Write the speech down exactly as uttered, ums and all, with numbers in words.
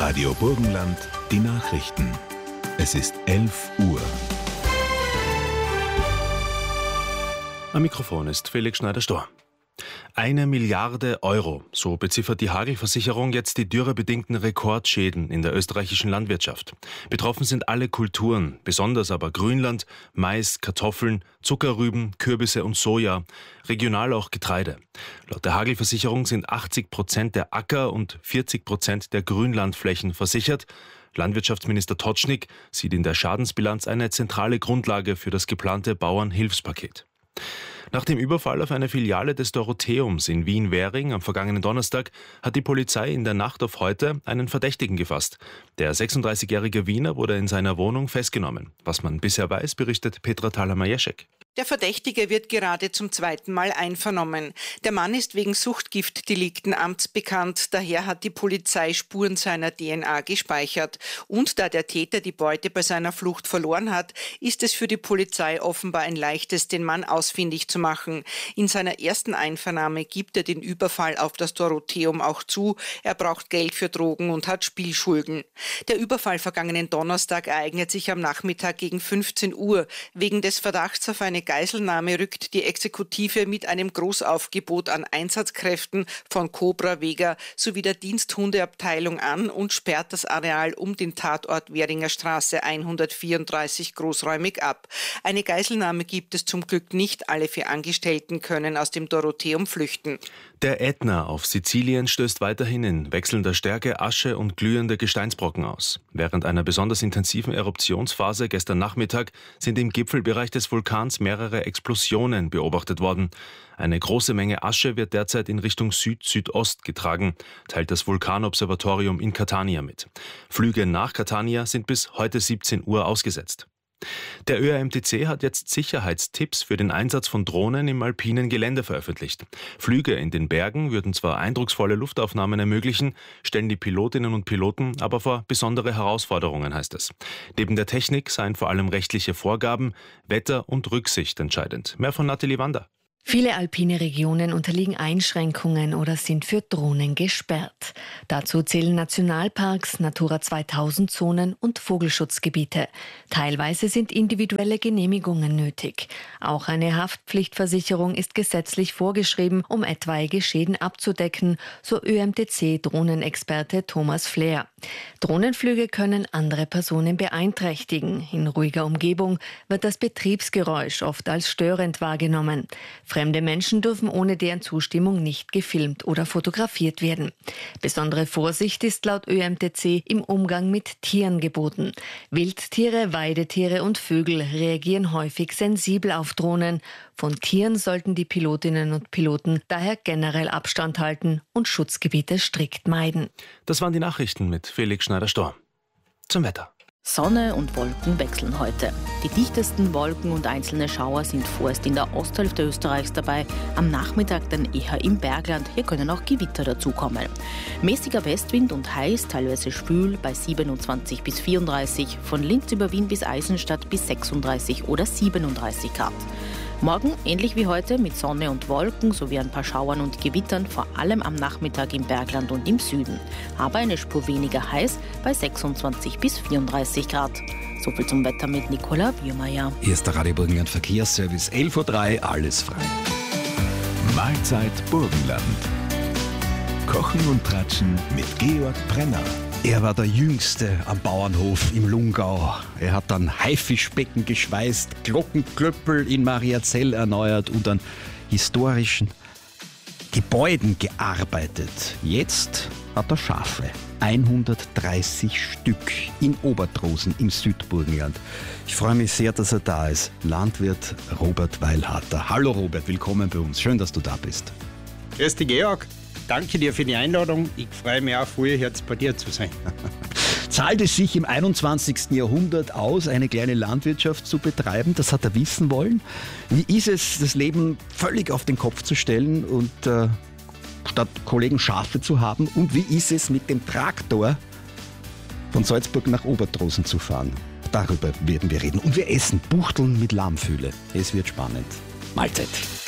Radio Burgenland, die Nachrichten. Es ist elf Uhr. Am Mikrofon ist Felix Schneider-Storr. Eine Milliarde Euro, so beziffert die Hagelversicherung jetzt die dürrebedingten Rekordschäden in der österreichischen Landwirtschaft. Betroffen sind alle Kulturen, besonders aber Grünland, Mais, Kartoffeln, Zuckerrüben, Kürbisse und Soja, regional auch Getreide. Laut der Hagelversicherung sind achtzig Prozent der Acker- und vierzig Prozent der Grünlandflächen versichert. Landwirtschaftsminister Totschnig sieht in der Schadensbilanz eine zentrale Grundlage für das geplante Bauernhilfspaket. Nach dem Überfall auf eine Filiale des Dorotheums in Wien-Währing am vergangenen Donnerstag hat die Polizei in der Nacht auf heute einen Verdächtigen gefasst. Der sechsunddreißigjährige Wiener wurde in seiner Wohnung festgenommen. Was man bisher weiß, berichtet Petra Thaler-Majeschek. Der Verdächtige wird gerade zum zweiten Mal einvernommen. Der Mann ist wegen Suchtgiftdelikten amtsbekannt. Daher hat die Polizei Spuren seiner D N A gespeichert. Und da der Täter die Beute bei seiner Flucht verloren hat, ist es für die Polizei offenbar ein leichtes, den Mann ausfindig zu machen. In seiner ersten Einvernahme gibt er den Überfall auf das Dorotheum auch zu. Er braucht Geld für Drogen und hat Spielschulden. Der Überfall vergangenen Donnerstag ereignet sich am Nachmittag gegen fünfzehn Uhr. Wegen des Verdachts auf eine Geiselnahme rückt die Exekutive mit einem Großaufgebot an Einsatzkräften von Cobra Vega sowie der Diensthundeabteilung an und sperrt das Areal um den Tatort Währinger Straße hundertvierunddreißig großräumig ab. Eine Geiselnahme gibt es zum Glück nicht. Alle vier Angestellten können aus dem Dorotheum flüchten. Der Ätna auf Sizilien stößt weiterhin in wechselnder Stärke Asche und glühende Gesteinsbrocken aus. Während einer besonders intensiven Eruptionsphase gestern Nachmittag sind im Gipfelbereich des Vulkans mehrere Explosionen beobachtet worden. Eine große Menge Asche wird derzeit in Richtung Süd-Südost getragen, teilt das Vulkanobservatorium in Catania mit. Flüge nach Catania sind bis heute siebzehn Uhr ausgesetzt. Der Ö A M T C hat jetzt Sicherheitstipps für den Einsatz von Drohnen im alpinen Gelände veröffentlicht. Flüge in den Bergen würden zwar eindrucksvolle Luftaufnahmen ermöglichen, stellen die Pilotinnen und Piloten aber vor besondere Herausforderungen, heißt es. Neben der Technik seien vor allem rechtliche Vorgaben, Wetter und Rücksicht entscheidend. Mehr von Nathalie Wander. Viele alpine Regionen unterliegen Einschränkungen oder sind für Drohnen gesperrt. Dazu zählen Nationalparks, Natura zweitausend Zonen und Vogelschutzgebiete. Teilweise sind individuelle Genehmigungen nötig. Auch eine Haftpflichtversicherung ist gesetzlich vorgeschrieben, um etwaige Schäden abzudecken, so Ö A M T C-Drohnenexperte Thomas Flair. Drohnenflüge können andere Personen beeinträchtigen. In ruhiger Umgebung wird das Betriebsgeräusch oft als störend wahrgenommen. Fremde Menschen dürfen ohne deren Zustimmung nicht gefilmt oder fotografiert werden. Besondere Vorsicht ist laut Ö A M T C im Umgang mit Tieren geboten. Wildtiere, Weidetiere und Vögel reagieren häufig sensibel auf Drohnen. Von Tieren sollten die Pilotinnen und Piloten daher generell Abstand halten und Schutzgebiete strikt meiden. Das waren die Nachrichten mit Felix Schneider-Storr. Zum Wetter. Sonne und Wolken wechseln heute. Die dichtesten Wolken und einzelne Schauer sind vorerst in der Osthälfte Österreichs dabei, am Nachmittag dann eher im Bergland. Hier können auch Gewitter dazukommen. Mäßiger Westwind und heiß, teilweise schwül bei siebenundzwanzig bis vierunddreißig, von Linz über Wien bis Eisenstadt bis sechsunddreißig oder siebenunddreißig Grad. Morgen ähnlich wie heute mit Sonne und Wolken sowie ein paar Schauern und Gewittern, vor allem am Nachmittag im Bergland und im Süden. Aber eine Spur weniger heiß bei sechsundzwanzig bis vierunddreißig Grad. Soviel zum Wetter mit Nicola Biermeier. Hier ist der Radio Burgenland Verkehrsservice, elf Uhr drei, alles frei. Mahlzeit Burgenland. Kochen und Tratschen mit Georg Brenner. Er war der Jüngste am Bauernhof im Lungau. Er hat dann Haifischbecken geschweißt, Glockenklöppel in Mariazell erneuert und an historischen Gebäuden gearbeitet. Jetzt hat er Schafe. hundertdreißig Stück in Obertrosen im Südburgenland. Ich freue mich sehr, dass er da ist. Landwirt Robert Weilharter. Hallo Robert, willkommen bei uns. Schön, dass du da bist. Grüß dich, Georg. Danke dir für die Einladung. Ich freue mich auch voll, jetzt bei dir zu sein. Zahlt es sich im einundzwanzigsten Jahrhundert aus, eine kleine Landwirtschaft zu betreiben? Das hat er wissen wollen. Wie ist es, das Leben völlig auf den Kopf zu stellen und äh, statt Kollegen Schafe zu haben? Und wie ist es, mit dem Traktor von Salzburg nach Obertrosen zu fahren? Darüber werden wir reden. Und wir essen Buchteln mit Lammfühle. Es wird spannend. Mahlzeit.